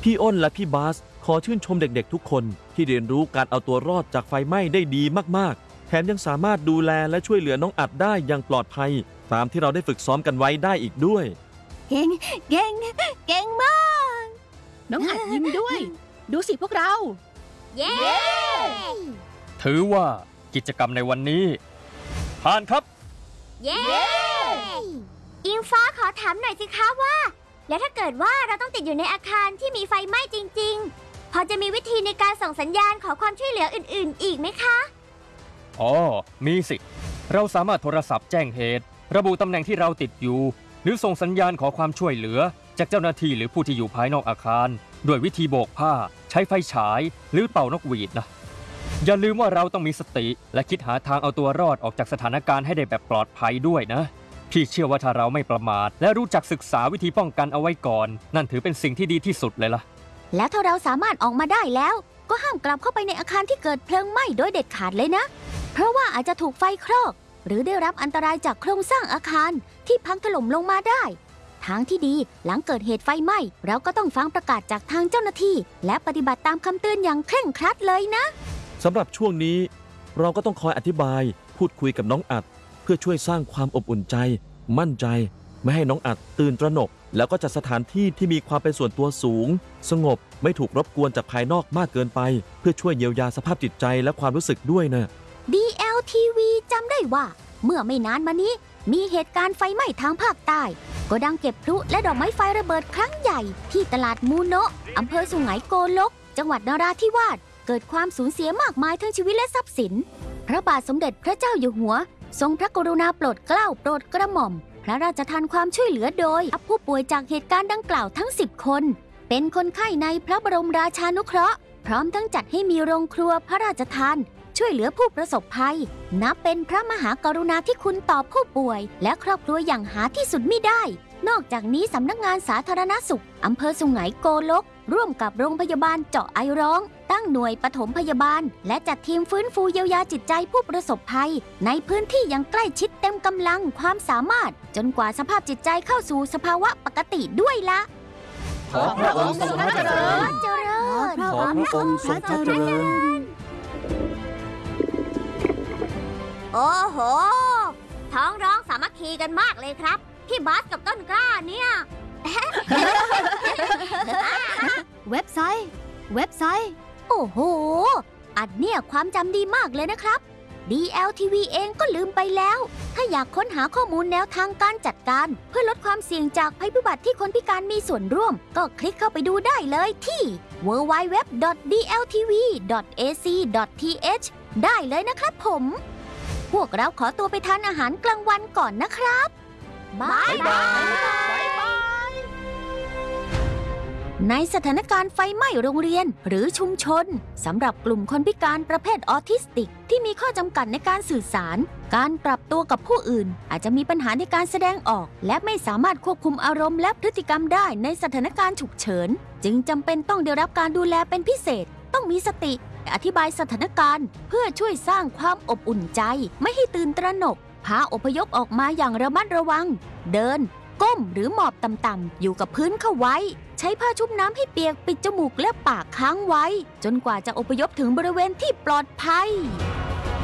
พี่อ้นและพี่บาสขอชื่นชมเด็กๆทุกคนที่เรียนรู้การเอาตัวรอดจากไฟไหม้ได้ดีมากๆแถมยังสามารถดูแลและช่วยเหลือน้องอัดได้อย่างปลอดภัยตามที่เราได้ฝึกซ้อมกันไว้ได้อีกด้วยเก่งมากน้องอัดยิ้มด้วยดูสิพวกเราเย้ถือว่ากิจกรรมในวันนี้ผ่านครับเย้อิงฟ้าขอถามหน่อยสิคะว่าแล้วถ้าเกิดว่าเราต้องติดอยู่ในอาคารที่มีไฟไหม้จริงๆพอจะมีวิธีในการส่งสัญญาณขอความช่วยเหลืออื่นๆอีกไหมคะอ๋อมีสิเราสามารถโทรศัพท์แจ้งเหตุระบุตำแหน่งที่เราติดอยู่หรือส่งสัญญาณขอความช่วยเหลือจากเจ้าหน้าที่หรือผู้ที่อยู่ภายนอกอาคารด้วยวิธีโบกผ้าใช้ไฟฉายหรือเป่านกหวีดนะอย่าลืมว่าเราต้องมีสติและคิดหาทางเอาตัวรอดออกจากสถานการณ์ให้ได้แบบปลอดภัยด้วยนะพี่เชื่อว่าถ้าเราไม่ประมาทและรู้จักศึกษาวิธีป้องกันเอาไว้ก่อนนั่นถือเป็นสิ่งที่ดีที่สุดเลยล่ะแล้วถ้าเราสามารถออกมาได้แล้วก็ห้ามกลับเข้าไปในอาคารที่เกิดเพลิงไหม้โดยเด็ดขาดเลยนะเพราะว่าอาจจะถูกไฟคลอกหรือได้รับอันตรายจากโครงสร้างอาคารที่พังถล่มลงมาได้ทางที่ดีหลังเกิดเหตุไฟไหม้เราก็ต้องฟังประกาศจากทางเจ้าหน้าที่และปฏิบัติตามคำเตือนอย่างเคร่งครัดเลยนะสำหรับช่วงนี้เราก็ต้องคอยอธิบายพูดคุยกับน้องอัดเพื่อช่วยสร้างความอบอุ่นใจมั่นใจไม่ให้น้องอัดตื่นตระหนกแล้วก็จัดสถานที่ที่มีความเป็นส่วนตัวสูงสงบไม่ถูกรบกวนจากภายนอกมากเกินไปเพื่อช่วยเยียวยาสภาพจิตใจและความรู้สึกด้วยนะ DLTV จำได้ว่าเมื่อไม่นานมานี้มีเหตุการณ์ไฟไหม้ทางภาคใต้โกดังเก็บพลุและดอกไม้ไฟระเบิดครั้งใหญ่ที่ตลาดมูโนะอำเภอสุไหงโกลกจังหวัดนราธิวาสเกิดความสูญเสียมากมายทั้งชีวิตและทรัพย์สินพระบาทสมเด็จพระเจ้าอยู่หัวทรงพระกรุณาโปรดเกล้าโปรดกระหม่อมพระราชทานความช่วยเหลือโดยรับผู้ป่วยจากเหตุการณ์ดังกล่าวทั้ง10คนเป็นคนไข้ในพระบรมราชานุเคราะห์พร้อมทั้งจัดให้มีโรงครัวพระราชทานช่วยเหลือผู้ประสบภัยนับเป็นพระมหากรุณาธิคุณต่อผู้ป่วยและครอบครัวอย่างหาที่สุดมิได้นอกจากนี้สำนักงานสาธารณสุขอำเภอสุไหงโกลกร่วมกับโรงพยาบาลเจาะไอร้องตั้งหน่วยปฐมพยาบาลและจัดทีมฟื้นฟูเยียวยาจิตใจผู้ประสบภัยในพื้นที่อย่างใกล้ชิดเต็มกำลังความสามารถจนกว่าสภาพจิตใจเข้าสู่สภาวะปกติด้วยละขอพระองค์ทรงพระเจริญขอพระองค์ทรงพระเจริญโอ้โหท้องร้องสามัคคีกันมากเลยครับพี่บาสกับต้นกล้าเนี่ย เว็บไซต์โอ้โหอัดเนี่ยความจำดีมากเลยนะครับ DLTV เองก็ลืมไปแล้วถ้าอยากค้นหาข้อมูลแนวทางการจัดการเพื่อลดความเสี่ยงจากภัยพิบัติที่คนพิการมีส่วนร่วมก็คลิกเข้าไปดูได้เลยที่ www.dltv.ac.th ได้เลยนะครับผมพวกเราขอตัวไปทานอาหารกลางวันก่อนนะครับบ๊ายบายในสถานการณ์ไฟไหม้โรงเรียนหรือชุมชนสำหรับกลุ่มคนพิการประเภทออทิสติกที่มีข้อจำกัดในการสื่อสารการปรับตัวกับผู้อื่นอาจจะมีปัญหาในการแสดงออกและไม่สามารถควบคุมอารมณ์และพฤติกรรมได้ในสถานการณ์ฉุกเฉินจึงจำเป็นต้องได้รับการดูแลเป็นพิเศษต้องมีสติอธิบายสถานการณ์เพื่อช่วยสร้างความอบอุ่นใจไม่ให้ตื่นตระหนกพาอพยพออกมาอย่างระมัดระวังเดินก้มหรือหมอบต่ำๆอยู่กับพื้นเข้าไว้ใช้ผ้าชุบน้ำให้เปียกปิดจมูกและปากค้างไว้จนกว่าจะอพยพถึงบริเวณที่ปลอดภัย